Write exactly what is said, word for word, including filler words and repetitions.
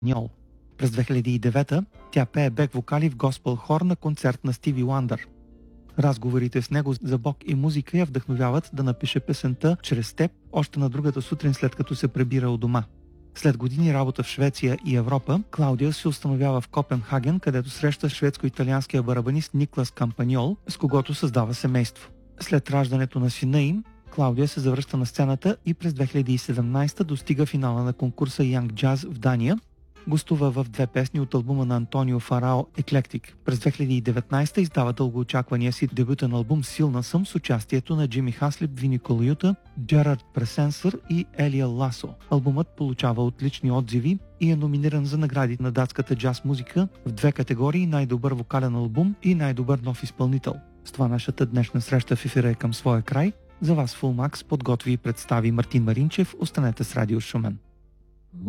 Кампаньол. През две хиляди и девета тя пее бек вокали в госпел хор на концерт на Стиви Уандър. Разговорите с него за Бог и музика я вдъхновяват да напише песента "Чрез теб" още на другата сутрин, след като се прибира у дома. След години работа в Швеция и Европа, Клаудия се установява в Копенхаген, където среща шведско-италианския барабанист Никлас Кампаньол, с когото създава семейство. След раждането на сина им, Клаудия се завръща на сцената и през две хиляди и седемнадесета достига финала на конкурса Young Jazz в Дания. Гостува в две песни от албума на Антонио Фарао "Eclectic". През две хиляди и деветнадесета издава дългоочаквания си дебютен албум "Силна съм" с участието на Джими Хаслип, Вини Колаюта, Джерард Пресенсър и Елия Ласо. Албумът получава отлични отзиви и е номиниран за награди на датската джаз музика в две категории: най-добър вокален албум и най-добър нов изпълнител. С това нашата днешна среща в ефира е към своя край. За вас Full Max подготви и представи Мартин Маринчев. Останете с Радио Шумен.